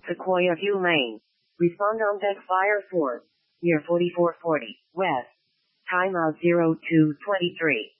Sequoia View Lane. Respond on deck fire 4. Near 4440, west. Time of 0223.